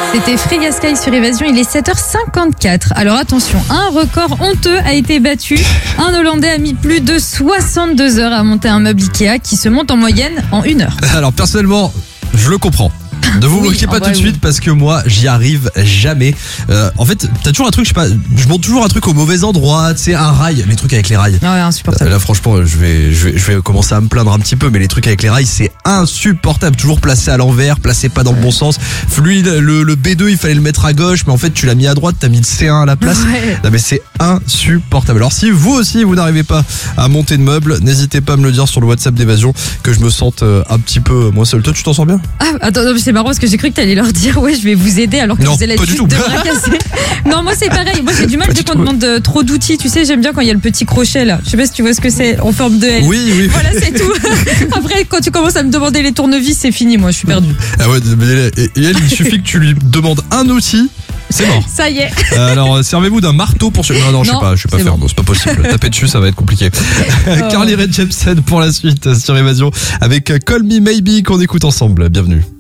C'était Frega Sky sur Évasion, il est 7h54. Alors attention, un record honteux a été battu. Un Hollandais a mis plus de 62 heures à monter un meuble Ikea qui se monte en moyenne en 1 heure. Alors personnellement, je le comprends. Ne vous moquez pas tout de suite parce que moi j'y arrive jamais. En fait t'as toujours un truc, je sais pas, je monte toujours un truc au mauvais endroit, tu sais, un rail, les trucs avec les rails. Ouais, insupportable. Là franchement je vais commencer à me plaindre un petit peu, mais les trucs avec les rails c'est insupportable, toujours placé à l'envers, placé pas dans le bon sens. Lui le B2 il fallait le mettre à gauche, mais en fait tu l'as mis à droite, t'as mis le C1 à la place. Ouais. Non mais c'est insupportable. Alors si vous aussi vous n'arrivez pas à monter de meubles, n'hésitez pas à me le dire sur le WhatsApp d'Évasion, que je me sente un petit peu moins seul. Toi tu t'en sens bien? Ah, attends, non, c'est marrant parce que j'ai cru que t'allais leur dire ouais je vais vous aider alors que Non, vous allez pas être du juste tout. de bras cassés. Non, moi c'est pareil, moi j'ai du mal Pas dès du qu'on tout. demande trop d'outils, tu sais, j'aime bien quand il y a le petit crochet là. Je sais pas si tu vois ce que c'est, en forme de L. Oui. Voilà, c'est tout. Après quand tu commences à me demander les tournevis, c'est fini, moi je suis perdue. Ah ouais, mais elle, il suffit que tu lui demandes un outil, c'est mort. Ça y est. Alors servez-vous d'un marteau pour... Non, je sais Non, pas faire, bon. non, c'est pas possible. Taper dessus, ça va être compliqué. Carly Rae Jepsen pour la suite sur Évasion avec Call Me Maybe qu'on écoute ensemble. Bienvenue.